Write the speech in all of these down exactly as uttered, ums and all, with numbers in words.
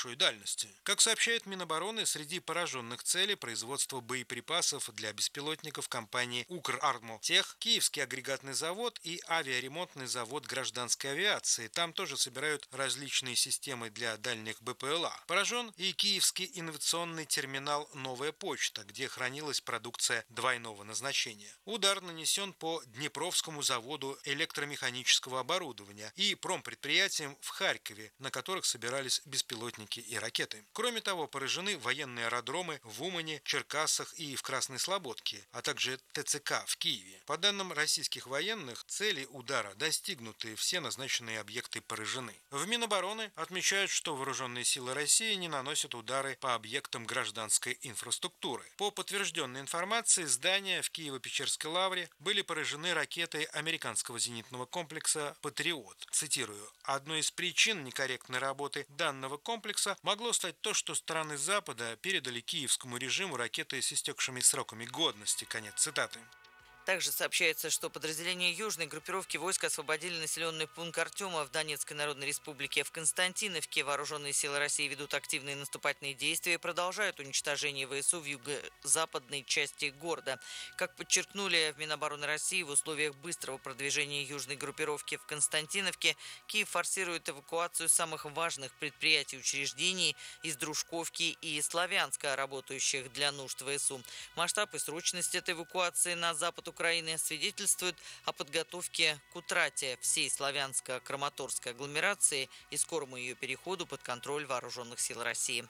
большой дальности. Как сообщает Минобороны, среди пораженных целей производство боеприпасов для беспилотников компании «Укрармотех», Киевский агрегатный завод и авиаремонтный завод гражданской авиации. Там тоже собирают различные системы для дальних БПЛА. Поражен и Киевский инновационный терминал «Новая почта», где хранилась продукция двойного назначения. Удар нанесен по Днепровскому заводу электромеханического оборудования и промпредприятиям в Харькове, на которых собирались беспилотники и ракеты. Кроме того, поражены военные аэродромы в Умане, Черкассах и в Красной Слободке, а также ТЦК в Киеве. По данным российских военных, цели удара достигнуты, все назначенные объекты поражены. В Минобороны отмечают, что вооруженные силы России не наносят удары по объектам гражданской инфраструктуры. По подтвержденной информации, здания в Киево-Печерской лавре были поражены ракетой американского зенитного комплекса «Патриот». Цитирую: «Одной из причин некорректной работы данного комплекса могло стать то, что страны Запада передали киевскому режиму ракеты с истекшими сроками годности». Конец цитаты. Также сообщается, что подразделения южной группировки войск освободили населенный пункт Артема в Донецкой Народной Республике. В Константиновке вооруженные силы России ведут активные наступательные действия и продолжают уничтожение ВСУ в юго-западной части города. Как подчеркнули в Минобороны России, в условиях быстрого продвижения южной группировки в Константиновке Киев форсирует эвакуацию самых важных предприятий и учреждений из Дружковки и Славянска, работающих для нужд ВСУ. Масштаб и срочность этой эвакуации на запад Украины свидетельствует о подготовке к утрате всей славянско-краматорской агломерации и скорому ее переходу под контроль вооруженных сил России.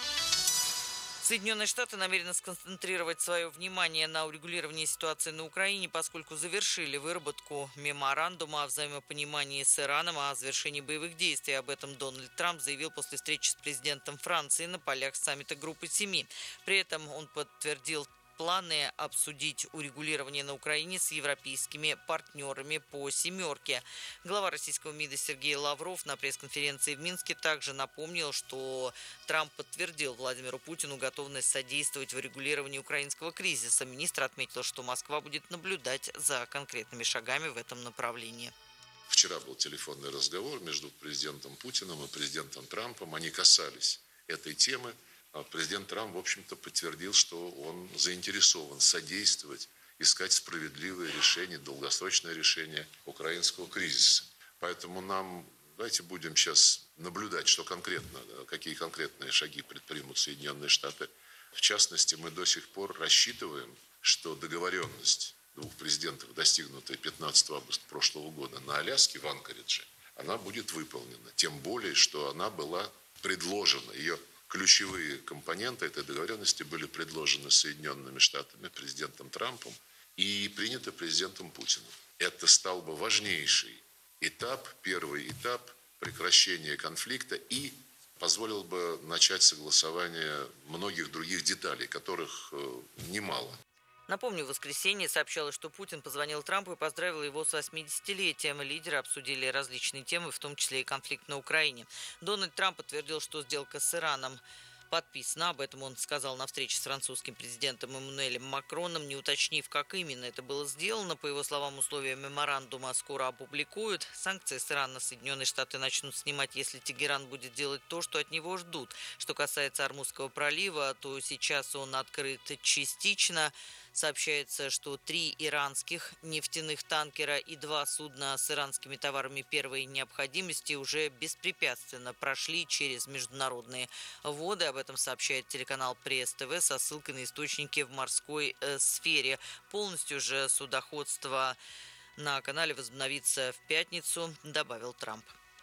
Соединенные Штаты намерены сконцентрировать свое внимание на урегулировании ситуации на Украине, поскольку завершили выработку меморандума о взаимопонимании с Ираном о завершении боевых действий. Об этом Дональд Трамп заявил после встречи с президентом Франции на полях саммита Группы Семи. При этом он подтвердил планы обсудить урегулирование на Украине с европейскими партнерами по «семерке». Глава российского МИДа Сергей Лавров на пресс-конференции в Минске также напомнил, что Трамп подтвердил Владимиру Путину готовность содействовать в урегулировании украинского кризиса. Министр отметил, что Москва будет наблюдать за конкретными шагами в этом направлении. Вчера был телефонный разговор между президентом Путиным и президентом Трампом. Они касались этой темы. Президент Трамп, в общем-то, подтвердил, что он заинтересован содействовать, искать справедливые решения, долгосрочное решение украинского кризиса. Поэтому нам, давайте будем сейчас наблюдать, что конкретно, какие конкретные шаги предпримут Соединенные Штаты. В частности, мы до сих пор рассчитываем, что договоренность двух президентов, достигнутая пятнадцатого августа прошлого года на Аляске, в Анкоридже, она будет выполнена. Тем более, что она была предложена, ее ключевые компоненты этой договоренности были предложены Соединенными Штатами, президентом Трампом и приняты президентом Путиным. Это стал бы важнейший этап, первый этап прекращения конфликта и позволил бы начать согласование многих других деталей, которых немало. Напомню, в воскресенье сообщалось, что Путин позвонил Трампу и поздравил его с восьмидесятилетием. Лидеры обсудили различные темы, в том числе и конфликт на Украине. Дональд Трамп подтвердил, что сделка с Ираном подписана. Об этом он сказал на встрече с французским президентом Эммануэлем Макроном, не уточнив, как именно это было сделано. По его словам, условия меморандума скоро опубликуют. Санкции с Ирана Соединенные Штаты начнут снимать, если Тегеран будет делать то, что от него ждут. Что касается Ормузского пролива, то сейчас он открыт частично. Сообщается, что три иранских нефтяных танкера и два судна с иранскими товарами первой необходимости уже беспрепятственно прошли через международные воды. Об этом сообщает телеканал Пресс-ТВ со ссылкой на источники в морской э, сфере. Полностью же судоходство на канале возобновится в пятницу, добавил Трамп.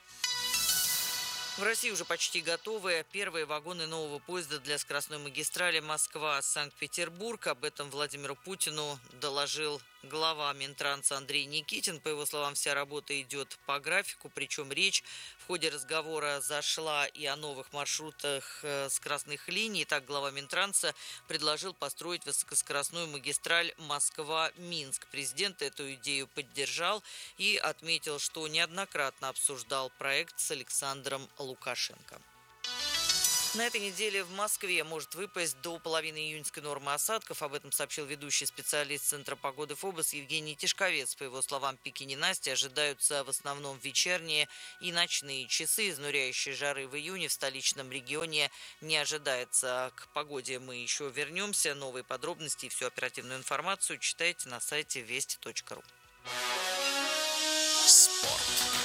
В России уже почти готовы первые вагоны нового поезда для скоростной магистрали Москва-Санкт-Петербург. Об этом Владимиру Путину доложил глава Минтранса Андрей Никитин. По его словам, вся работа идет по графику, причем речь в ходе разговора зашла и о новых маршрутах скоростных линий. Так, глава Минтранса предложил построить высокоскоростную магистраль Москва-Минск. Президент эту идею поддержал и отметил, что неоднократно обсуждал проект с Александром Лукашенко. На этой неделе в Москве может выпасть до половины июньской нормы осадков. Об этом сообщил ведущий специалист Центра погоды ФОБОС Евгений Тишковец. По его словам, пики ненасти ожидаются в основном в вечерние и ночные часы. Изнуряющей жары в июне в столичном регионе не ожидается. К погоде мы еще вернемся. Новые подробности и всю оперативную информацию читайте на сайте вести точка ру. Спорт.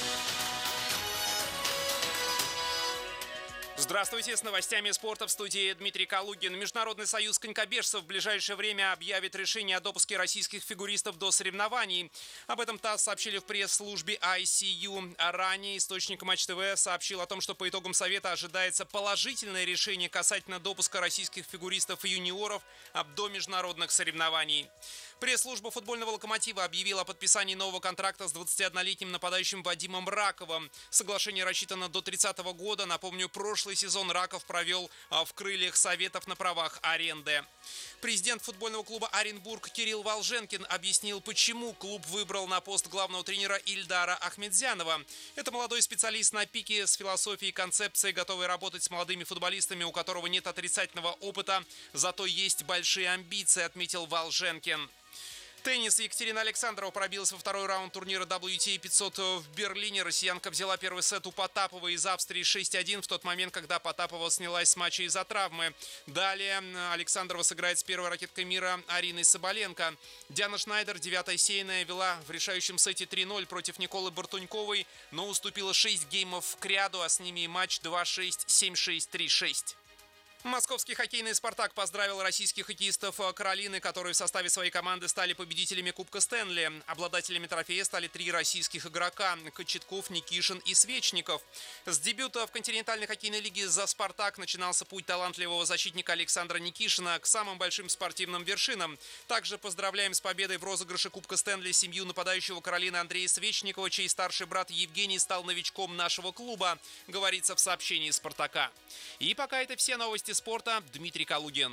Здравствуйте, с новостями спорта в студии Дмитрий Калугин. Международный союз конькобежцев в ближайшее время объявит решение о допуске российских фигуристов до соревнований. Об этом ТАСС сообщили в пресс-службе ай си ю. А ранее источник Матч ТВ сообщил о том, что по итогам совета ожидается положительное решение касательно допуска российских фигуристов и юниоров до международных соревнований. Пресс-служба футбольного «Локомотива» объявила о подписании нового контракта с двадцатиоднолетним нападающим Вадимом Раковым. Соглашение рассчитано до тридцатого года. Напомню, прошлый сезон Раков провел в крыльях Советов на правах аренды. Президент футбольного клуба «Оренбург» Кирилл Волженкин объяснил, почему клуб выбрал на пост главного тренера Ильдара Ахмедзянова. Это молодой специалист на пике с философией и концепцией, готовый работать с молодыми футболистами, у которого нет отрицательного опыта, зато есть большие амбиции, отметил Волженкин. Теннис. Екатерина Александрова пробилась во второй раунд турнира дабл ю ти эй пятьсот в Берлине. Россиянка взяла первый сет у Потапова из Австрии шесть один в тот момент, когда Потапова снялась с матча из-за травмы. Далее Александрова сыграет с первой ракеткой мира Ариной Соболенко. Диана Шнайдер, девятая сейная, вела в решающем сете три ноль против Николы Бартуньковой, но уступила шесть геймов к ряду, а с ними и матч два шесть, семь шесть, три шесть. Московский хоккейный «Спартак» поздравил российских хоккеистов Каролины, которые в составе своей команды стали победителями Кубка Стэнли. Обладателями трофея стали три российских игрока – Кочетков, Никишин и Свечников. С дебюта в континентальной хоккейной лиге за «Спартак» начинался путь талантливого защитника Александра Никишина к самым большим спортивным вершинам. Также поздравляем с победой в розыгрыше Кубка Стэнли семью нападающего Каролины Андрея Свечникова, чей старший брат Евгений стал новичком нашего клуба, говорится в сообщении «Спартака». И пока это все новости спорта. Дмитрий Калугин.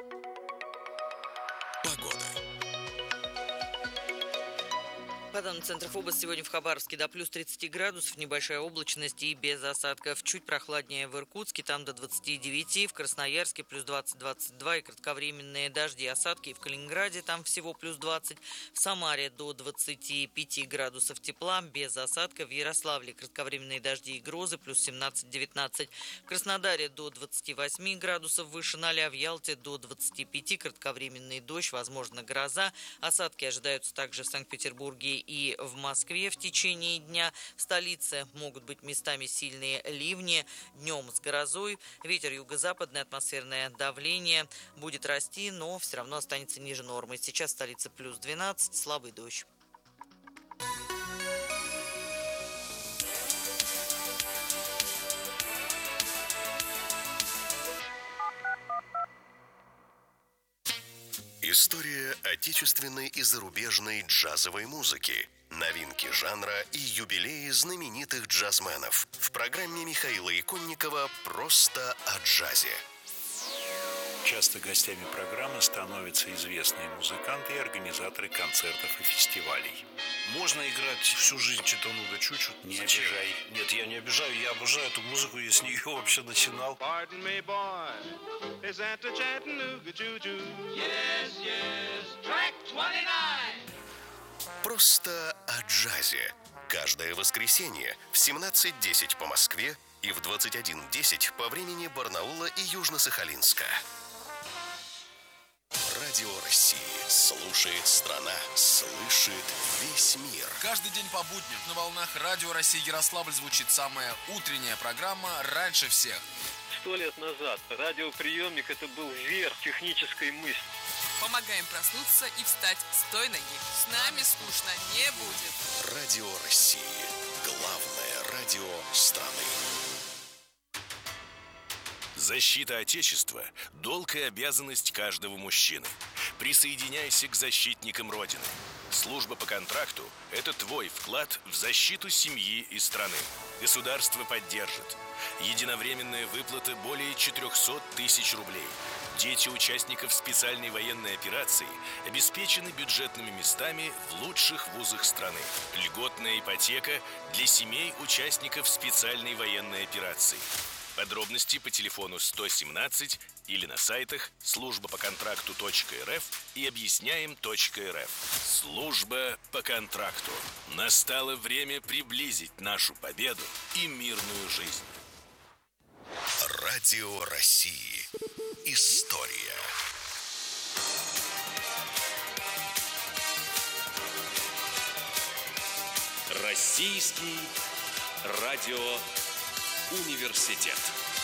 Погода. По данным Центра ФОБОС, сегодня в Хабаровске до плюс тридцати градусов, небольшая облачность и без осадков. Чуть прохладнее в Иркутске, там до двадцати девяти, в Красноярске плюс двадцать - двадцать два и кратковременные дожди и осадки. В Калининграде там всего плюс двадцать, в Самаре до двадцати пяти градусов тепла, без осадков. В Ярославле кратковременные дожди и грозы плюс семнадцать - девятнадцать. В Краснодаре до двадцати восьми градусов выше ноля, в Ялте до двадцати пяти, кратковременный дождь, возможно гроза. Осадки ожидаются также в Санкт-Петербурге и в Москве в течение дня. В столице могут быть местами сильные ливни, днем с грозой. Ветер юго-западный, атмосферное давление будет расти, но все равно останется ниже нормы. Сейчас в столице плюс двенадцать, слабый дождь. История отечественной и зарубежной джазовой музыки, новинки жанра и юбилеи знаменитых джазменов. В программе Михаила Иконникова «Просто о джазе». Часто гостями программы становятся известные музыканты и организаторы концертов и фестивалей. Можно играть всю жизнь Читануга Чучу. Не Зачем? обижай. Нет, я не обижаю, я обожаю эту музыку, я с нее вообще начинал. Pardon me, boy, is that the Chattanooga Choo-Choo? Yes, yes, track двадцать девять. «Просто о джазе». Каждое воскресенье в семнадцать десять по Москве и в двадцать один десять по времени Барнаула и Южно-Сахалинска. Радио России. Слушает страна, слышит весь мир. Каждый день по будням на волнах Радио России Ярославль звучит самая утренняя программа «Раньше всех». Сто лет назад радиоприемник – это был верх технической мысли. Помогаем проснуться и встать с той ноги. С нами скучно не будет. Радио России. Главное радио страны. Защита Отечества – долг и обязанность каждого мужчины. Присоединяйся к защитникам Родины. Служба по контракту – это твой вклад в защиту семьи и страны. Государство поддержит. Единовременная выплата более четырехсот тысяч рублей. Дети участников специальной военной операции обеспечены бюджетными местами в лучших вузах страны. Льготная ипотека для семей участников специальной военной операции. Подробности по телефону сто семнадцать или на сайтах служба по контракту точка эр эф и объясняем точка эр эф. Служба по контракту. Настало время приблизить нашу победу и мирную жизнь. Радио России. История. Российский радиоуниверситет.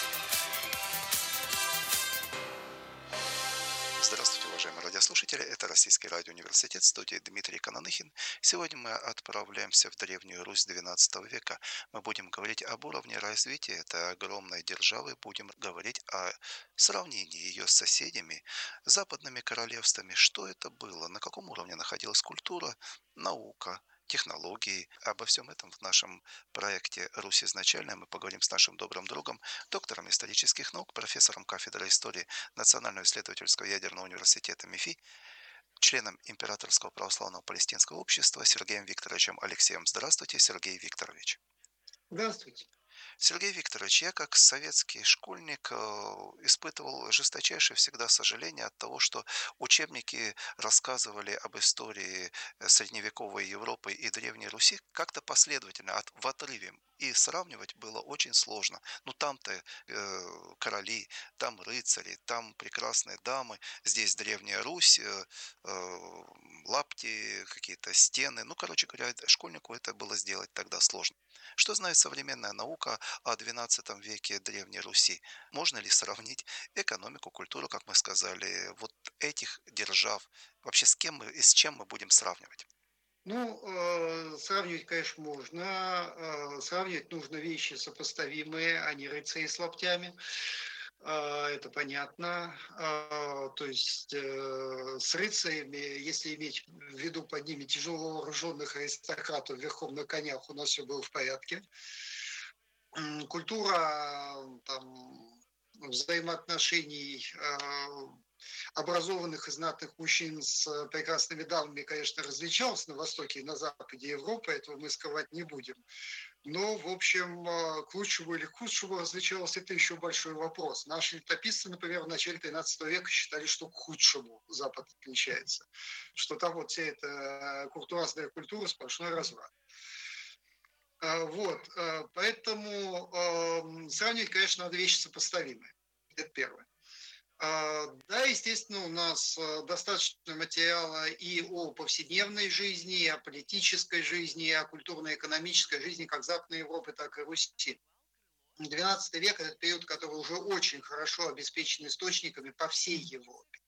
Здравствуйте, уважаемые радиослушатели. Это Российский радиоуниверситет, в студии Дмитрий Кананыхин. Сегодня мы отправляемся в Древнюю Русь двенадцатого века. Мы будем говорить об уровне развития этой огромной державы, будем говорить о сравнении ее с соседями, западными королевствами. Что это было, на каком уровне находилась культура, наука, технологии. Обо всем этом в нашем проекте «Русь изначальная» мы поговорим с нашим добрым другом, доктором исторических наук, профессором кафедры истории Национального исследовательского ядерного университета МИФИ, членом Императорского православного палестинского общества Сергеем Викторовичем Алексеем. Здравствуйте, Сергей Викторович. Здравствуйте. Сергей Викторович, я как советский школьник испытывал жесточайшее всегда сожаление от того, что учебники рассказывали об истории средневековой Европы и Древней Руси как-то последовательно, от, в отрыве. И сравнивать было очень сложно. Ну там-то э, короли, там рыцари, там прекрасные дамы, здесь Древняя Русь, э, э, лапти, какие-то стены. Ну, короче говоря, школьнику это было сделать тогда сложно. Что знает современная наука о двенадцатом веке Древней Руси? Можно ли сравнить экономику, культуру, как мы сказали, вот этих держав? Вообще с кем мы и с чем мы будем сравнивать? Ну, э, сравнивать, конечно, можно. Э, сравнивать нужно вещи сопоставимые, а не рыцари с лаптями. Э, это понятно. Э, то есть э, с рыцарями, если иметь в виду под ними тяжело вооруженных аристократов верхом на конях, у нас все было в порядке. Культура там, взаимоотношений э, образованных и знатных мужчин с прекрасными дамами, конечно, различалась на востоке и на западе Европы, этого мы скрывать не будем. Но, в общем, к лучшему или к худшему различалось, это еще большой вопрос. Наши летописцы, например, в начале тринадцатого века считали, что к худшему Запад отличается, что там вот вся эта куртуазная культура сплошной разврат. Вот, поэтому сравнивать, конечно, надо вещи сопоставимые. Это первое. Да, естественно, у нас достаточно материала и о повседневной жизни, и о политической жизни, и о культурно-экономической жизни как Западной Европы, так и Руси. двенадцатый век – это период, который уже очень хорошо обеспечен источниками по всей Европе.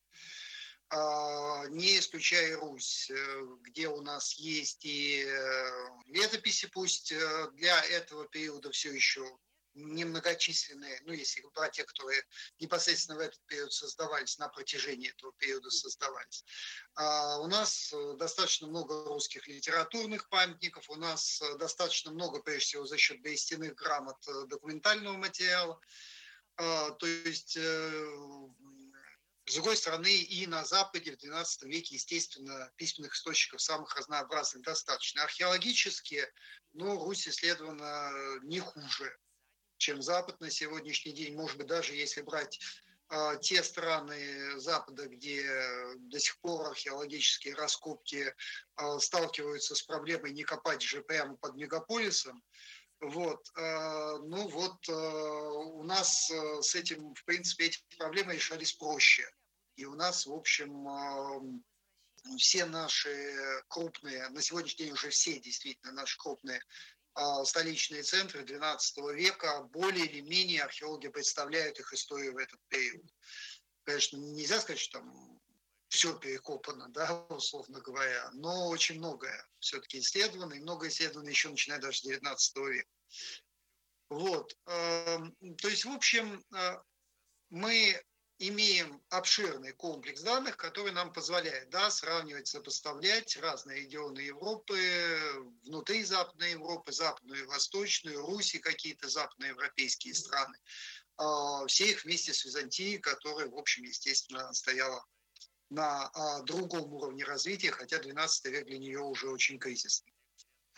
Не исключая Русь, где у нас есть и летописи, пусть для этого периода все еще немногочисленные, ну, если брать те, которые непосредственно в этот период создавались, на протяжении этого периода создавались. А у нас достаточно много русских литературных памятников, у нас достаточно много, прежде всего, за счет берестяных грамот документального материала. А, то есть, с другой стороны, и на Западе в двенадцатом веке, естественно, письменных источников самых разнообразных достаточно. Археологически, ну, Русь исследована не хуже, чем Запад на сегодняшний день. Может быть, даже если брать э, те страны Запада, где до сих пор археологические раскопки э, сталкиваются с проблемой не копать же прямо под мегаполисом, вот, э, ну вот э, у нас э, с этим, в принципе, эти проблемы решались проще. И у нас, в общем, э, все наши крупные, на сегодняшний день уже все действительно наши крупные столичные центры двенадцатого века, более или менее археологи представляют их историю в этот период. Конечно, нельзя сказать, что там все перекопано, да, условно говоря, но очень многое все-таки исследовано, и много исследовано еще начиная даже с девятнадцатого века. Вот. То есть, в общем, мы имеем обширный комплекс данных, который нам позволяет, да, сравнивать, сопоставлять разные регионы Европы, внутри Западной Европы, Западную и Восточную, Руси, какие-то западноевропейские страны. Все их вместе с Византией, которая, в общем, естественно, стояла на другом уровне развития, хотя двенадцатый век для нее уже очень кризисный.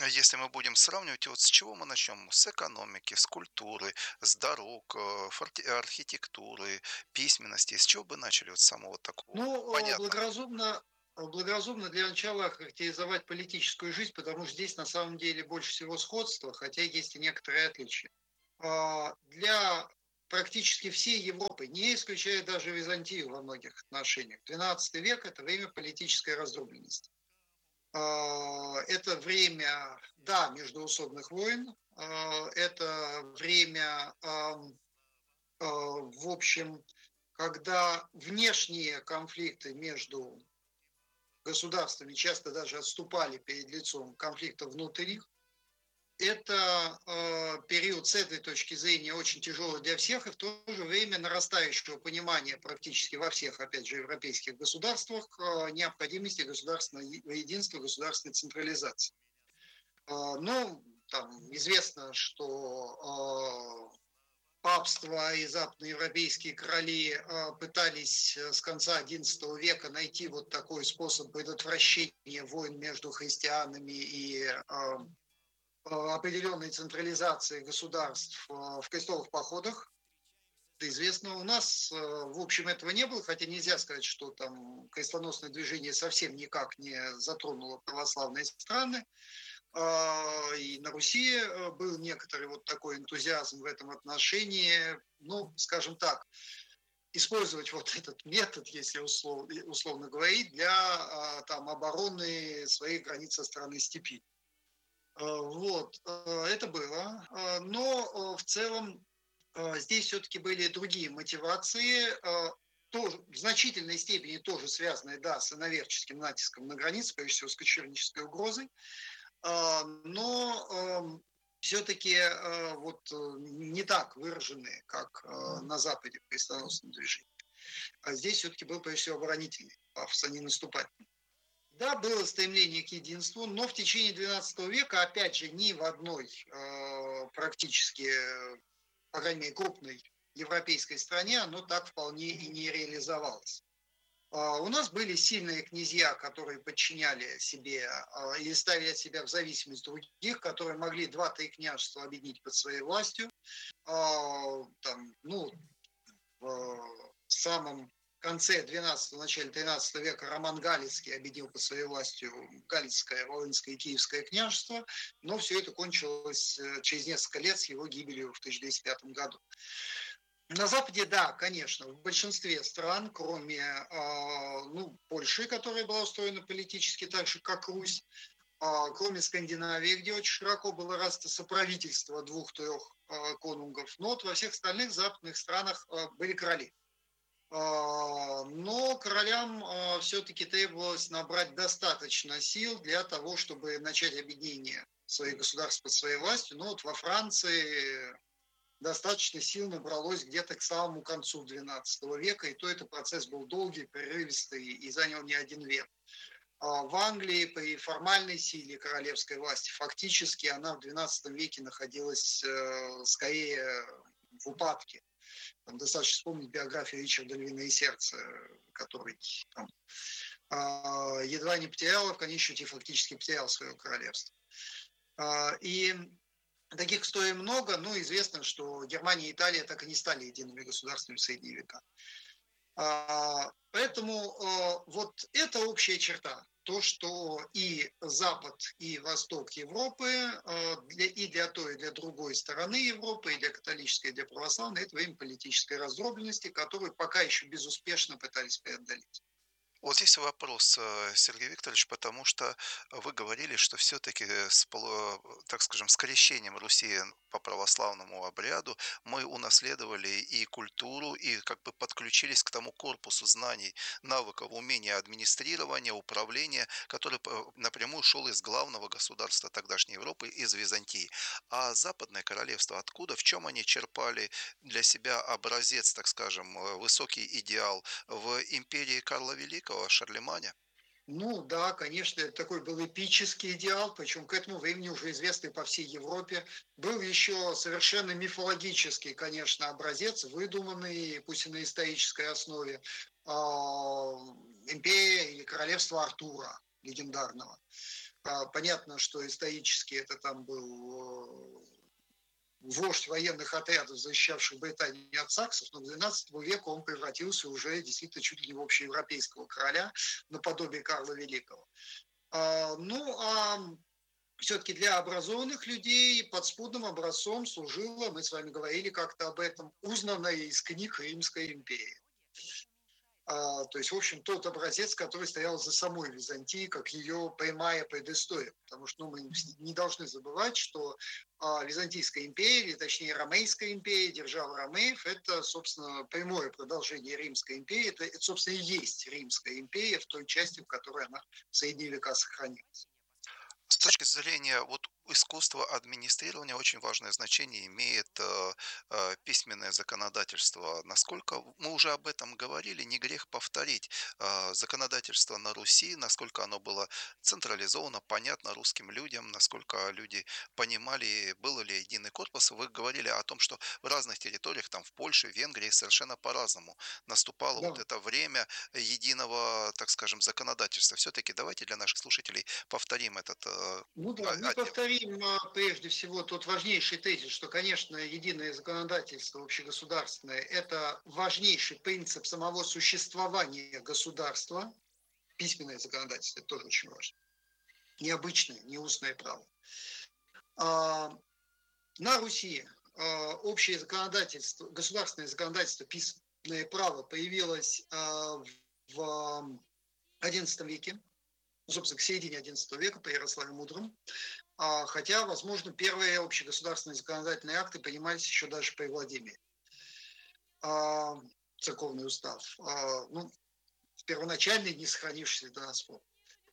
Если мы будем сравнивать, вот с чего мы начнем? С экономики, с культуры, с дорог, э, форти- архитектуры, письменности. С чего бы начали вот с самого такого Ну, э, понятного? благоразумно, э, благоразумно для начала характеризовать политическую жизнь, потому что здесь на самом деле больше всего сходства, хотя есть и некоторые отличия. А, Для практически всей Европы, не исключая даже Византию во многих отношениях, двенадцатый век – это время политической раздробленности. А, Это время, да, междоусобных войн, а, это время, ам, а, в общем, когда внешние конфликты между государствами часто даже отступали перед лицом конфликта внутренних. Это э, период с этой точки зрения очень тяжелый для всех и в то же время нарастающего понимания практически во всех, опять же, европейских государствах э, необходимости государственного единства, государственной централизации. Э, ну, там известно, что э, папство и западноевропейские короли э, пытались с конца одиннадцатого века найти вот такой способ предотвращения войн между христианами и э, определенной централизации государств в крестовых походах. Это известно. У нас, в общем, этого не было, хотя нельзя сказать, что там крестоносное движение совсем никак не затронуло православные страны. И на Руси был некоторый вот такой энтузиазм в этом отношении. Ну, скажем так, использовать вот этот метод, если условно, условно говорить, для там, обороны своих границ со стороны степи. Вот, это было. Но в целом здесь все-таки были другие мотивации, тоже, в значительной степени тоже связанные, да, с иноверческим натиском на границе, прежде всего с кочевнической угрозой. Но все-таки вот не так выраженные, как на Западе в крестоносном движении. А здесь все-таки был, прежде всего, оборонительный пафос, а не наступательный. Да, было стремление к единству, но в течение двенадцатого века, опять же, ни в одной э, практически, по крайней мере, крупной европейской стране оно так вполне и не реализовалось. Э, у нас были сильные князья, которые подчиняли себе э, или ставили от себя в зависимость других, которые могли два-три княжества объединить под своей властью. Э, там, ну, в самом конце двенадцатого, начале тринадцатого века Роман Галицкий объединил под своей властью Галицкое, Волынское и Киевское княжество, но все это кончилось через несколько лет с его гибелью в тысяча двести пятом году. На Западе, да, конечно, в большинстве стран, кроме э, ну, Польши, которая была устроена политически так же, как Русь, э, кроме Скандинавии, где очень широко было развито соправительство двух-трех э, конунгов, но вот во всех остальных западных странах э, были короли. Но королям все-таки требовалось набрать достаточно сил для того, чтобы начать объединение своих государств под своей властью. Но вот во Франции достаточно сил набралось где-то к самому концу двенадцатого века, и то этот процесс был долгий, прерывистый и занял не один век. В Англии при формальной силе королевской власти фактически она в двенадцатом веке находилась скорее в упадке. Там достаточно вспомнить биографию Ричарда «Львиное сердце», который там, э, едва не потерял, а в конечном счете фактически потерял свое королевство. Э, и таких историй много, но известно, что Германия и Италия так и не стали едиными государствами в средние века. Э, поэтому э, вот это общая черта. То, что и Запад, и Восток Европы, для, и для той, и для другой стороны Европы, и для католической, и для православной, это время политической раздробленности, которую пока еще безуспешно пытались преодолеть. Вот здесь вопрос, Сергей Викторович, потому что вы говорили, что все-таки, с, так скажем, с крещением Руси по православному обряду мы унаследовали и культуру, и как бы подключились к тому корпусу знаний, навыков, умения администрирования, управления, который напрямую шел из главного государства тогдашней Европы, из Византии. А Западное королевство, откуда, в чем они черпали для себя образец, так скажем, высокий идеал в империи Карла Великого, Шарлеманя? Ну да, конечно, это такой был эпический идеал, причем к этому времени уже известный по всей Европе. Был еще совершенно мифологический, конечно, образец, выдуманный, пусть и на исторической основе, э, империя или королевство Артура легендарного. Понятно, что исторически это там был вождь военных отрядов, защищавших Британию от саксов, но к двенадцатому веку он превратился уже действительно чуть ли не в общеевропейского короля, наподобие Карла Великого. Ну, а все-таки для образованных людей подспудным образцом служила, мы с вами говорили как-то об этом, узнанная из книг Римская империя. А, то есть, в общем, тот образец, который стоял за самой Византией, как ее прямая предыстория. Потому что ну, мы не должны забывать, что а, Византийская империя, или точнее Ромейская империя, держава Ромеев, это, собственно, прямое продолжение Римской империи. Это, это, собственно, и есть Римская империя в той части, в которой она в средние века сохранилась. С точки зрения вот искусства администрирования очень важное значение имеет э, э, письменное законодательство. Насколько мы уже об этом говорили, не грех повторить. Э, законодательство на Руси, насколько оно было централизовано, понятно русским людям, насколько люди понимали, был ли единый корпус. Вы говорили о том, что в разных территориях, там в Польше, Венгрии совершенно по-разному наступало да. вот это время единого, так скажем, законодательства. Все-таки давайте для наших слушателей повторим этот Ну да, мы повторим прежде всего тот важнейший тезис, что, конечно, единое законодательство общегосударственное – это важнейший принцип самого существования государства. Письменное законодательство – это тоже очень важно. Необычное, не устное право. На Руси общее законодательство, государственное законодательство, письменное право появилось в одиннадцатом веке. Собственно, к середине одиннадцатого века при Ярославе Мудром, хотя, возможно, первые общегосударственные законодательные акты принимались еще даже при Владимире. Церковный устав, ну, в первоначальной, не сохранившейся до нас форме.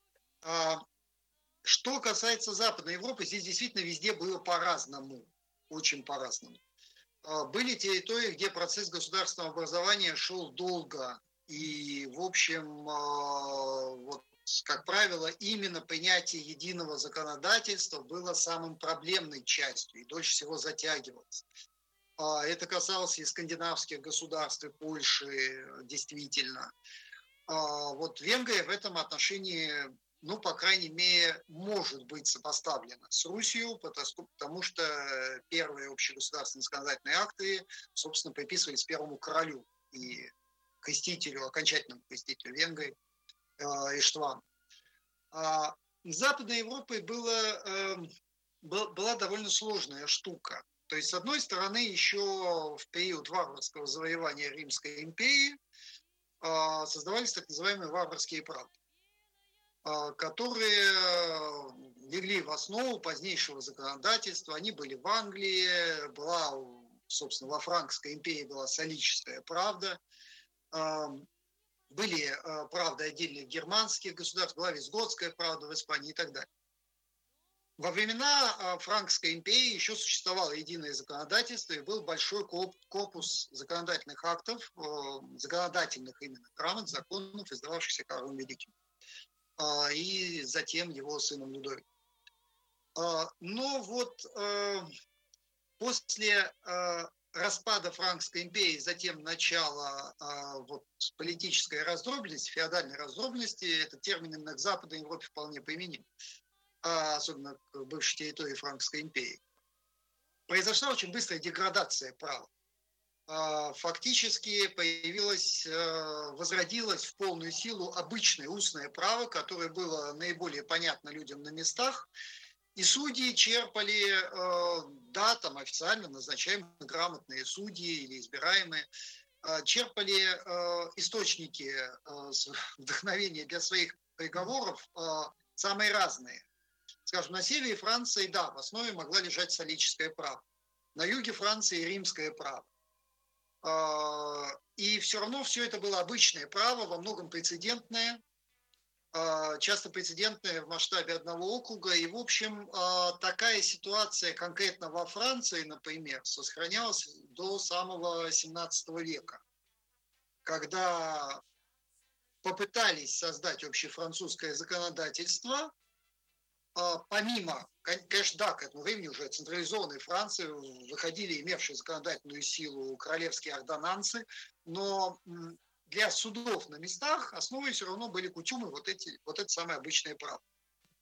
Что касается Западной Европы, здесь действительно везде было по-разному, очень по-разному. Были территории, где процесс государственного образования шел долго, и, в общем, вот, как правило, именно принятие единого законодательства было самым проблемной частью и дольше всего затягивалось. Это касалось и скандинавских государств, и Польши, действительно. Вот Венгрия в этом отношении, ну, по крайней мере, может быть сопоставлена с Русью, потому что первые общегосударственные законодательные акты, собственно, приписывались первому королю и крестителю, окончательному крестителю Венгрии, Иштвану. А с Западной Европой было, была довольно сложная штука. То есть, с одной стороны, еще в период варварского завоевания Римской империи создавались так называемые варварские правды, которые легли в основу позднейшего законодательства. Они были в Англии, была, собственно, во Франкской империи была солическая правда. Были э, правды отдельных германских государств, была визготская правда в Испании и так далее. Во времена э, Франкской империи еще существовало единое законодательство, и был большой корпус законодательных актов, э, законодательных именно грамот, законов, издававшихся Карлом Великим, э, и затем его сыном Людовиком. Э, но вот э, после э, распада Франкской империи, затем начало а, вот, политической раздробленности, феодальной раздробленности, этот термин именно к Западной Европе вполне применим, а, особенно к бывшей территории Франкской империи. Произошла очень быстрая деградация права. А, фактически появилось, а, возродилось в полную силу обычное устное право, которое было наиболее понятно людям на местах. И судьи черпали, э, да, там официально назначаемые грамотные судьи или избираемые, э, черпали э, источники э, вдохновения для своих приговоров э, самые разные. Скажем, на севере Франции, да, в основе могла лежать солическое право. На юге Франции римское право. Э, и все равно все это было обычное право, во многом прецедентное, часто прецедентные в масштабе одного округа. И, в общем, такая ситуация конкретно во Франции, например, сохранялась до самого семнадцатого века, когда попытались создать общефранцузское законодательство, помимо, конечно, да, к этому времени уже централизованной Франции выходили имевшие законодательную силу королевские ордонансы, но для судов на местах основой все равно были кутюмы, вот эти, вот это самое обычное право.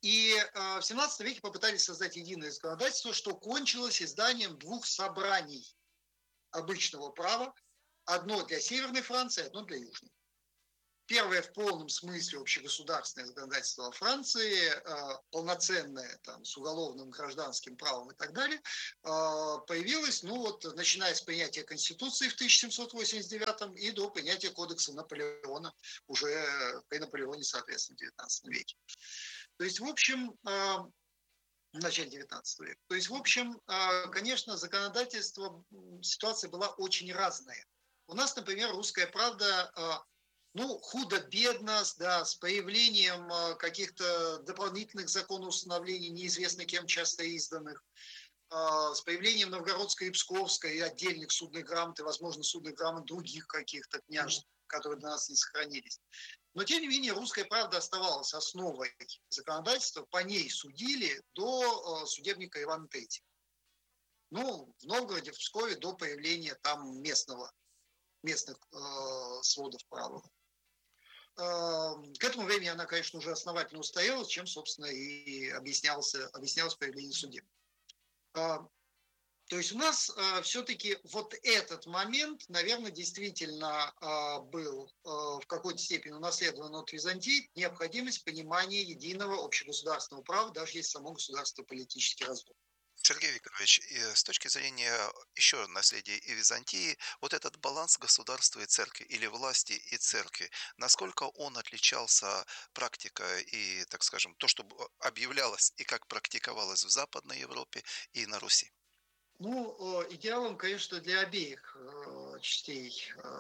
И в семнадцатом веке попытались создать единое законодательство, что кончилось изданием двух собраний обычного права. Одно для Северной Франции, одно для Южной. Первое в полном смысле общегосударственное законодательство во Франции, полноценное там, с уголовным, гражданским правом и так далее, появилось, ну вот, начиная с принятия Конституции в тысяча семьсот восемьдесят девятом и до принятия Кодекса Наполеона уже при Наполеоне, соответственно, в девятнадцатом веке. То есть, в общем, в начале девятнадцатого века. То есть, в общем, конечно, законодательство, ситуация была очень разная. У нас, например, «Русская правда», ну, худо-бедно, да, с появлением каких-то дополнительных законоустановлений, неизвестно кем часто изданных, с появлением Новгородской и Псковской и отдельных судных грамот, и, возможно, судных грамот других каких-то княжеств, которые до нас не сохранились. Но, тем не менее, «Русская правда» оставалась основой законодательства, по ней судили до судебника Ивана Третьего. Ну, в Новгороде, в Пскове до появления там местного, местных э, сводов права. К этому времени она, конечно, уже основательно устоялась, чем, собственно, и объяснялся, объяснялось появление судеб. То есть у нас все-таки вот этот момент, наверное, действительно был в какой-то степени унаследован от Византии, необходимость понимания единого общегосударственного права, даже если само государство политически раздвоено. Сергей Викторович, с точки зрения еще наследия и Византии, вот этот баланс государства и церкви, или власти и церкви, насколько он отличался практикой и, так скажем, то, что объявлялось и как практиковалось в Западной Европе и на Руси? Ну, идеалом, конечно, для обеих частей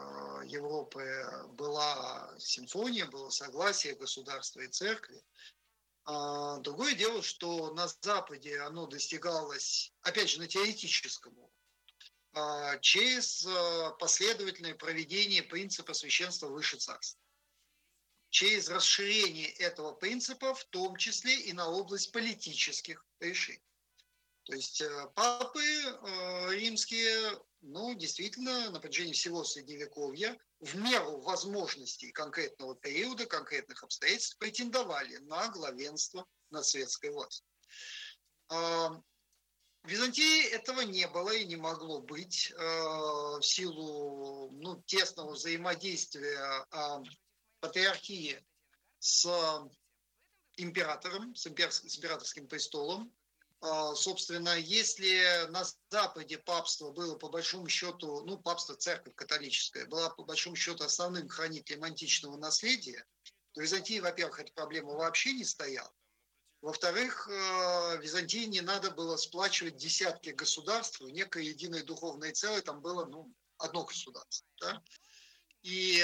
Европы была симфония, было согласие государства и церкви. Другое дело, что на Западе оно достигалось, опять же, на теоретическом уровне, через последовательное проведение принципа священства выше царства. Через расширение этого принципа, в том числе и на область политических решений. То есть папы римские, ну, действительно, на протяжении всего Средневековья в меру возможностей конкретного периода, конкретных обстоятельств претендовали на главенство над светской властью. В Византии этого не было и не могло быть в силу, ну, тесного взаимодействия патриархии с императором, с императорским престолом. Собственно, если на Западе папство было по большому счету, ну, папство, церковь католическая, была по большому счету основным хранителем античного наследия, то в Византии, во-первых, эта проблема вообще не стояла. Во-вторых, Византии не надо было сплачивать десятки государств в некое единое духовное целое, там было, ну, одно государство. Да? И,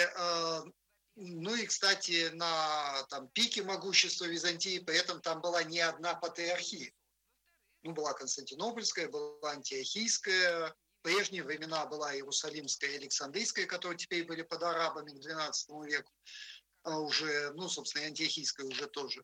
ну и, кстати, на там, пике могущества Византии, при этом там была не одна патриархия. Ну, была Константинопольская, была Антиохийская, в прежние времена была Иерусалимская и Александрийская, которые теперь были под арабами к двенадцатому веку, а уже, ну, собственно, и Антиохийская уже тоже.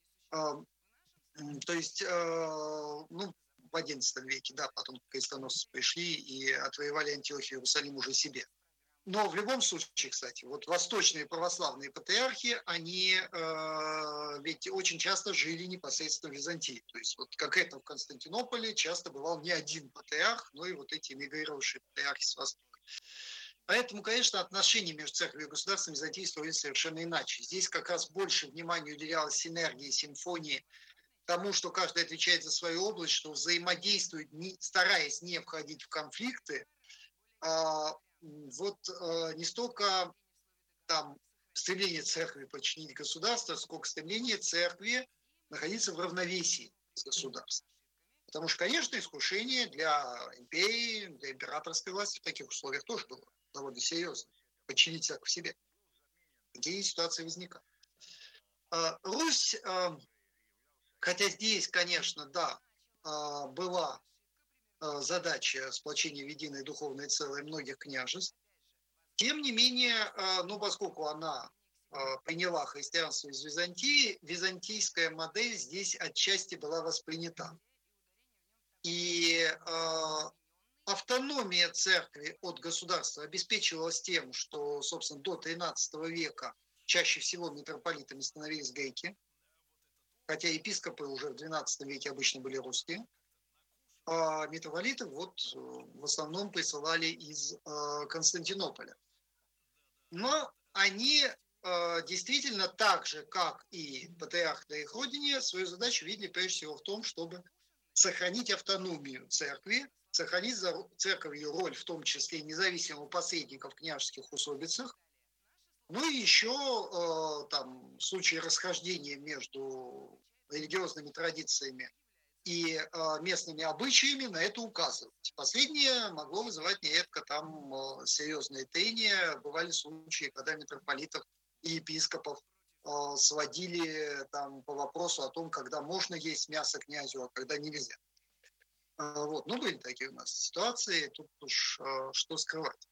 То есть, ну, в одиннадцатом веке, да, потом крестоносцы пришли и отвоевали Антиохию и Иерусалим уже себе. Но в любом случае, кстати, вот восточные православные патриархи, они э, ведь очень часто жили непосредственно в Византии. То есть вот конкретно в Константинополе часто бывал не один патриарх, но и вот эти эмигрировавшие патриархи с Востока. Поэтому, конечно, отношения между церковью и государством в Византии строились совершенно иначе. Здесь как раз больше внимания уделялось синергии, симфонии, тому, что каждый отвечает за свою область, что взаимодействует, не, стараясь не входить в конфликты, э, вот э, не столько там стремление церкви подчинить государство, сколько стремление церкви находиться в равновесии с государством. Потому что, конечно, искушение для империи, для императорской власти в таких условиях тоже было довольно серьезно. Подчинить церковь себе. Такие ситуации возникают. Э, Русь, э, хотя здесь, конечно, да, э, была задача сплочения в единое духовное целое многих княжеств. Тем не менее, ну, поскольку она приняла христианство из Византии, византийская модель здесь отчасти была воспринята. И автономия церкви от государства обеспечивалась тем, что, собственно, до тринадцатого века чаще всего митрополитами становились греки. хотя епископы уже в двенадцатом веке обычно были русские, а митрополитов вот в основном присылали из Константинополя. Но они действительно так же, как и патриарх на их родине, свою задачу видели прежде всего в том, чтобы сохранить автономию церкви, сохранить церковью роль, в том числе независимого посредника в княжеских усобицах. Ну и еще там в случае расхождения между религиозными традициями и местными обычаями на это указывать. Последнее могло вызывать нередко там серьезные трения. Бывали случаи, когда митрополитов и епископов сводили там по вопросу о том, когда можно есть мясо князю, а когда нельзя. Вот. Ну, были такие у нас ситуации, тут уж что скрывать.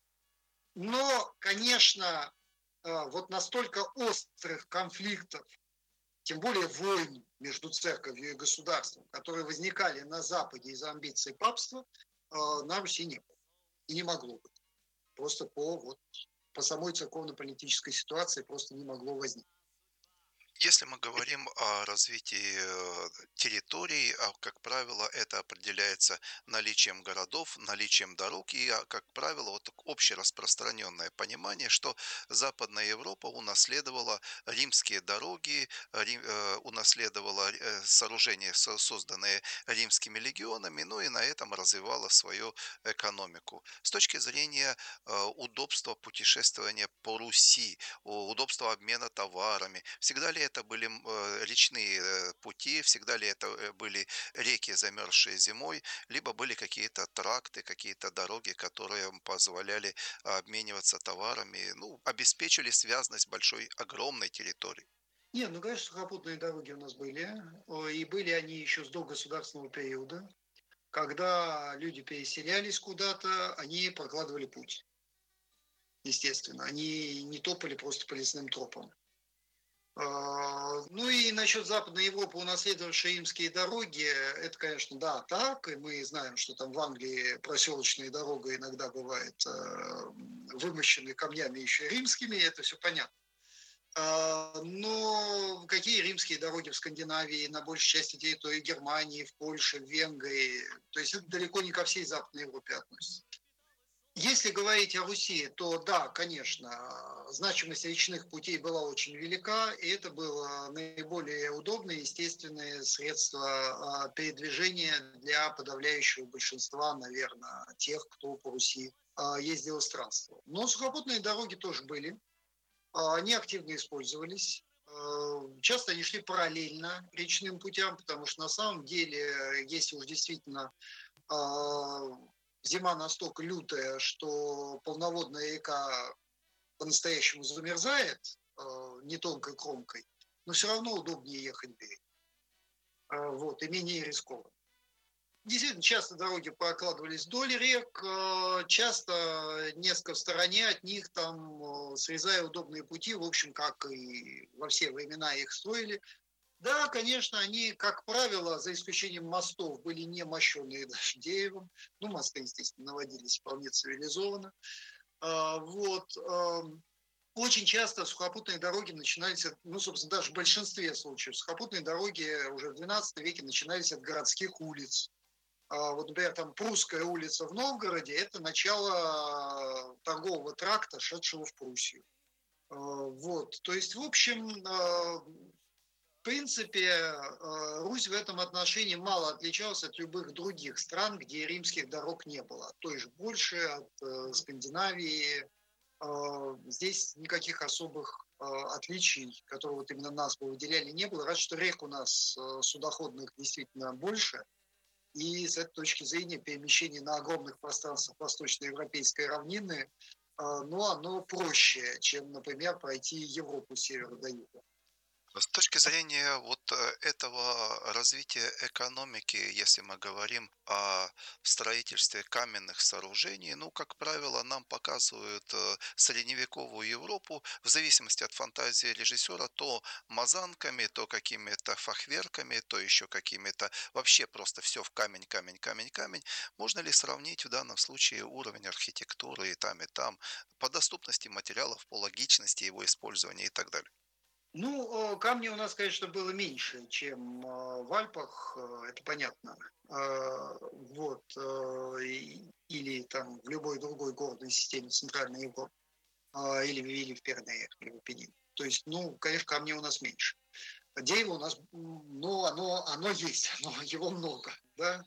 Но, конечно, вот настолько острых конфликтов, тем более войн между церковью и государством, которые возникали на Западе из-за амбиций папства, на Руси не было. И не могло быть. Просто по, вот, по самой церковно-политической ситуации просто не могло возникнуть. Если мы говорим о развитии территорий, как правило, это определяется наличием городов, наличием дорог и, как правило, вот общераспространенное понимание, что Западная Европа унаследовала римские дороги, рим, э, унаследовала сооружения, созданные римскими легионами, ну и на этом развивала свою экономику. С точки зрения э, удобства путешествования по Руси, удобства обмена товарами, всегда ли это были речные пути, всегда ли это были реки, замерзшие зимой, либо были какие-то тракты, какие-то дороги, которые позволяли обмениваться товарами, ну, обеспечили связность большой, огромной территории. Нет, ну, конечно, сухопутные дороги у нас были, и были они еще с догосударственного периода. Когда люди переселялись куда-то, они прокладывали путь. Естественно, они не топали просто по лесным тропам. Ну и насчет Западной Европы, унаследовавшей римские дороги, это, конечно, да, так, и мы знаем, что там в Англии проселочная дорога иногда бывает вымощенной камнями еще римскими, это все понятно. Но какие римские дороги в Скандинавии, на большей части территории Германии, в Польше, в Венгрии, то есть это далеко не ко всей Западной Европе относится. Если говорить о Руси, то да, конечно, значимость речных путей была очень велика, и это было наиболее удобное, естественное средство передвижения для подавляющего большинства, наверное, тех, кто по Руси ездил и странствовал. Но сухопутные дороги тоже были, они активно использовались. Часто они шли параллельно речным путям, потому что на самом деле, если уж действительно зима настолько лютая, что полноводная река по-настоящему замерзает э, не тонкой кромкой, но все равно удобнее ехать в берег. Э, вот, и менее рискованно. Действительно, часто дороги прокладывались вдоль рек, э, часто несколько в стороне от них, там, э, срезая удобные пути, в общем, как и во все времена их строили. Да, конечно, они, как правило, за исключением мостов, были не мощенные даже деревом. Ну, мосты, естественно, наводились вполне цивилизованно. Вот. Очень часто сухопутные дороги начинались, от, ну, собственно, даже в большинстве случаев, сухопутные дороги уже в двенадцатом веке начинались от городских улиц. Вот, например, там Прусская улица в Новгороде – это начало торгового тракта, шедшего в Пруссию. Вот. То есть, в общем, в принципе, Русь в этом отношении мало отличалась от любых других стран, где римских дорог не было. От той же Польши, от Скандинавии. Здесь никаких особых отличий, которые вот именно нас бы выделяли, не было. Разве что рек у нас судоходных действительно больше. И с этой точки зрения перемещение на огромных пространствах восточноевропейской равнины, ну, оно проще, чем, например, пройти Европу с севера до юга. С точки зрения вот этого развития экономики, если мы говорим о строительстве каменных сооружений, ну, как правило, нам показывают средневековую Европу в зависимости от фантазии режиссера то мазанками, то какими-то фахверками, то еще какими-то, вообще просто все в камень, камень, камень, камень. Можно ли сравнить в данном случае уровень архитектуры и там, и там, по доступности материалов, по логичности его использования и так далее? Ну, камня у нас, конечно, было меньше, чем в Альпах, это понятно. Вот. Или там в любой другой горной системе Центральной Европы. Или, или в Пиренеях, или в Апеннинах. То есть, ну, конечно, камня у нас меньше. Дерево у нас, ну, оно, оно есть, оно, его много, да.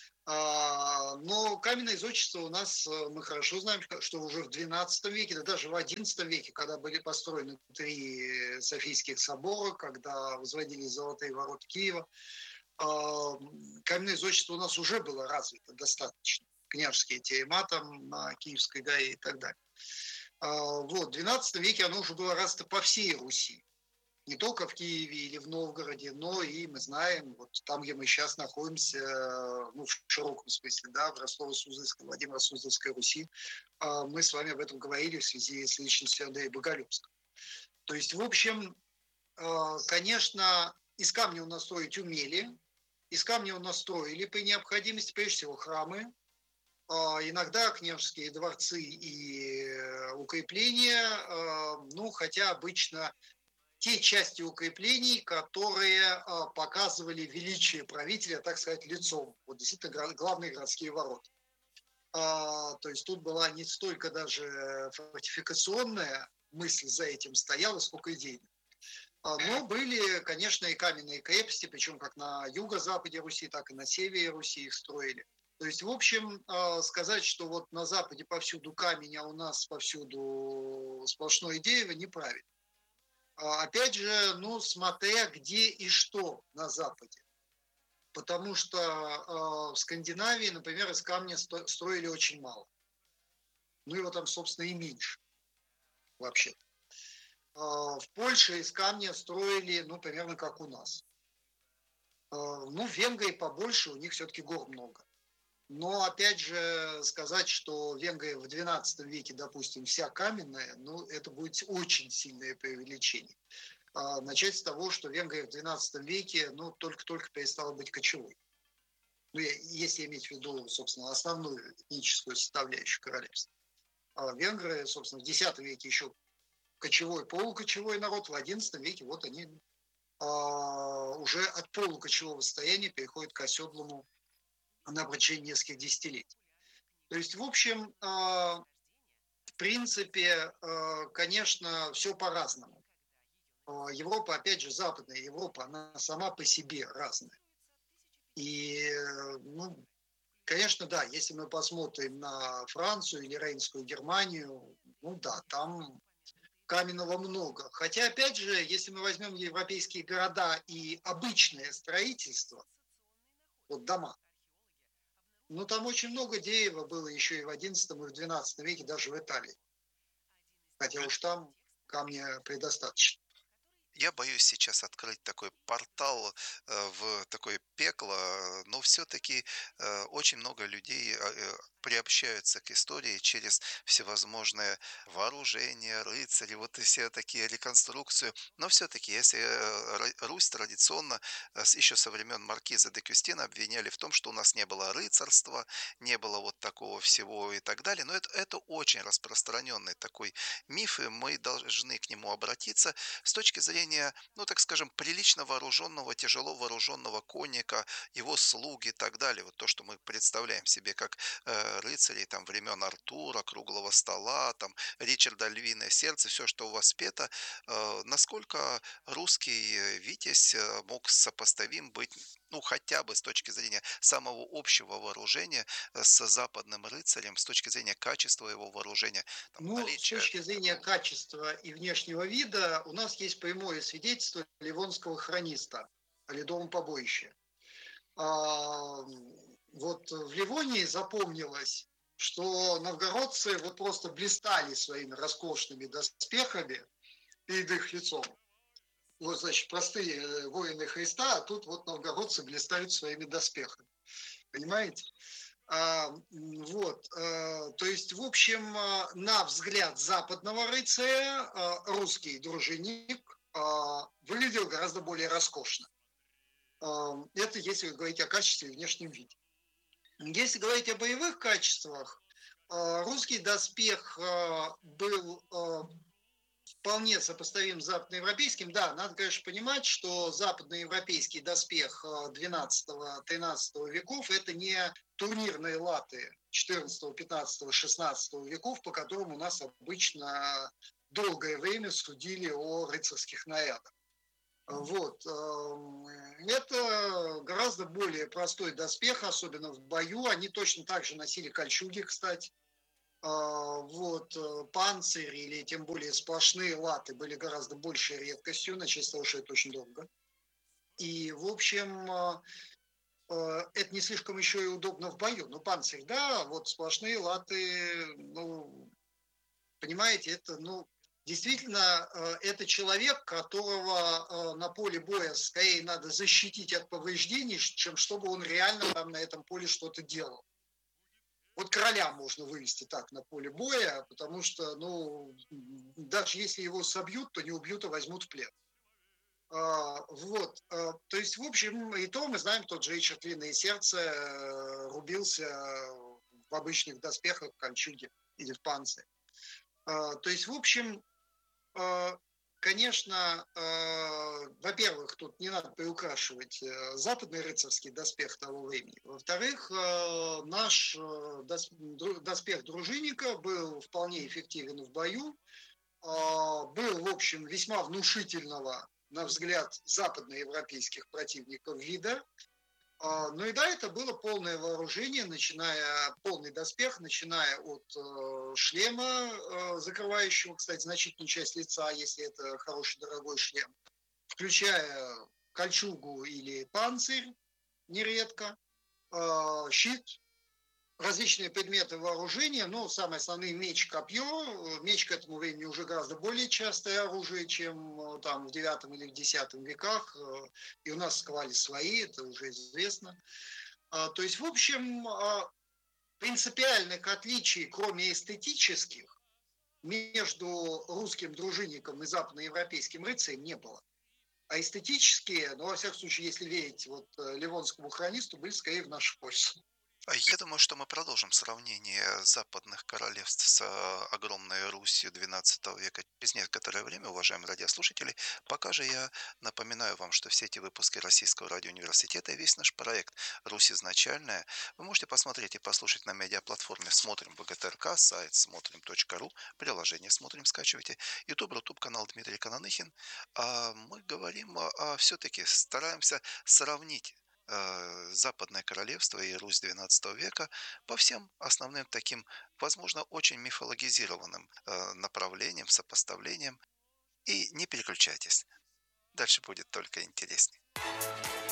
А, но каменное зодчество у нас, мы хорошо знаем, что уже в двенадцатом веке, да даже в одиннадцатом веке, когда были построены три Софийских собора, когда возводились золотые ворота Киева, а, каменное зодчество у нас уже было развито достаточно. Княжеские терема там на Киевской горе и так далее. А, вот, в двенадцатом веке оно уже было развито по всей Руси. Не только в Киеве или в Новгороде, но и мы знаем, вот там, где мы сейчас находимся, ну, в широком смысле, да, в Ростово-Суздальской, Владимиро-Суздальской Руси, мы с вами об этом говорили в связи с личностью Андрея Боголюбского. То есть, в общем, конечно, из камня у нас строить умели, из камня у нас строили при необходимости, прежде всего, храмы, иногда княжеские дворцы и укрепления, ну, хотя обычно те части укреплений, которые показывали величие правителя, так сказать, лицом. Вот действительно главные городские ворота. То есть тут была не столько даже фортификационная мысль за этим стояла, сколько идейная. Но были, конечно, и каменные крепости, причем как на юго-западе Руси, так и на севере Руси их строили. То есть, в общем, сказать, что вот на западе повсюду камень, а у нас повсюду сплошное дерево, неправильно. Опять же, ну, смотря где и что на Западе. Потому что э, в Скандинавии, например, из камня строили очень мало. Ну, его там, собственно, и меньше вообще. Э, в Польше из камня строили, ну, примерно как у нас. Э, ну, в Венгрии побольше, у них все-таки гор много. Но, опять же, сказать, что Венгрия в двенадцатом веке, допустим, вся каменная, ну, это будет очень сильное преувеличение. А, начать с того, что Венгрия в двенадцатом веке, ну, только-только перестала быть кочевой. Ну, если иметь в виду, собственно, основную этническую составляющую королевства. А венгры, собственно, в десятом веке еще кочевой, полукочевой народ, в одиннадцатом веке вот они а, уже от полукочевого состояния переходят к оседлому на протяжении нескольких десятилетий. То есть, в общем, в принципе, конечно, все по-разному. Европа, опять же, Западная Европа, она сама по себе разная. И, ну, конечно, да, если мы посмотрим на Францию или Рейнскую Германию, ну да, там каменного много. Хотя, опять же, если мы возьмем европейские города и обычное строительство, вот дома, ну, там очень много дерева было еще и в одиннадцатом, и в двенадцатом веке, даже в Италии. Хотя уж там камня предостаточно. Я боюсь сейчас открыть такой портал э, в такое пекло, но все-таки э, очень много людей э, приобщаются к истории через всевозможные вооружения, рыцари, вот и все такие реконструкции. Но все-таки, если э, Русь традиционно э, еще со времен маркиза де Кюстина обвиняли в том, что у нас не было рыцарства, не было вот такого всего и так далее, но это, это очень распространенный такой миф, и мы должны к нему обратиться с точки зрения, ну, так скажем, прилично вооруженного, тяжело вооруженного конника, его слуги и так далее. Вот то, что мы представляем себе как э, рыцарей там времен Артура, круглого стола, там Ричарда Львиное сердце, все, что у вас спето, э, насколько русский витязь мог сопоставим быть, ну, хотя бы с точки зрения самого общего вооружения с западным рыцарем, с точки зрения качества его вооружения. Там, ну, наличие... с точки зрения качества и внешнего вида у нас есть прямое свидетельство ливонского хрониста о Ледовом побоище. А, вот в Ливонии запомнилось, что новгородцы вот просто блистали своими роскошными доспехами перед их лицом. Вот, значит, простые воины Христа, а тут вот новгородцы блистают своими доспехами. Понимаете? А, вот, а, то есть, в общем, на взгляд западного рыцаря а, русский дружинник а, выглядел гораздо более роскошно. А, это если говорить о качестве и внешнем виде. Если говорить о боевых качествах, а, русский доспех а, был а, вполне сопоставим с западноевропейским. Да, надо, конечно, понимать, что западноевропейский доспех двенадцатого-тринадцатого веков – это не турнирные латы четырнадцатого, пятнадцатого, шестнадцатого веков, по которым у нас обычно долгое время судили о рыцарских нарядах. Вот. Это гораздо более простой доспех, особенно в бою. Они точно так же носили кольчуги, кстати. Вот. Панцирь или тем более сплошные латы были гораздо большей редкостью, начать с того, что это очень дорого. И, в общем, это не слишком еще и удобно в бою. Ну, панцирь, да, вот сплошные латы, ну, понимаете, это, ну, действительно, это человек, которого на поле боя скорее надо защитить от повреждений, чем чтобы он реально там на этом поле что-то делал. Вот короля можно вывести так на поле боя, потому что, ну, даже если его собьют, то не убьют, а возьмут в плен. Вот, то есть, в общем, и то мы знаем, тот же Ричард Львиное Сердце рубился в обычных доспехах, в кольчуге или в панцире. То есть, в общем, конечно, во-первых, тут не надо приукрашивать западный рыцарский доспех того времени. Во-вторых, наш доспех дружинника был вполне эффективен в бою, был, в общем, весьма внушительного, на взгляд западноевропейских противников, вида. Ну и да, это было полное вооружение, начиная, полный доспех, начиная от э, шлема, э, закрывающего, кстати, значительную часть лица, если это хороший дорогой шлем, включая кольчугу или панцирь, нередко, э, щит, различные предметы вооружения, ну, самые основные меч, копье. Меч к этому времени уже гораздо более частое оружие, чем там в девятом или в десятом веках. И у нас сковали свои, это уже известно. То есть, в общем, принципиальных отличий, кроме эстетических, между русским дружинником и западноевропейским рыцарем не было. А эстетические, ну, во всяком случае, если верить вот Ливонскому хронисту, были скорее в нашу пользу. Я думаю, что мы продолжим сравнение западных королевств с огромной Русью двенадцатого века через некоторое время, уважаемые радиослушатели. Пока же я напоминаю вам, что все эти выпуски Российского радиоуниверситета и весь наш проект «Русь изначальная» вы можете посмотреть и послушать на медиаплатформе «Смотрим ВГТРК», сайт смотрим точка ру, приложение «Смотрим» скачивайте, YouTube, Рутуб, канал Дмитрий Кананыхин. А мы говорим, а все-таки стараемся сравнить Западное королевство и Русь двенадцатого века по всем основным таким, возможно, очень мифологизированным направлениям, сопоставлениям. И не переключайтесь. Дальше будет только интереснее.